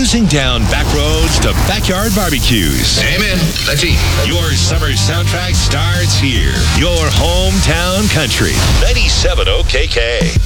cruising down back roads to backyard barbecues. Amen. Let's eat. Your summer soundtrack starts here. Your hometown country. 97 OKK.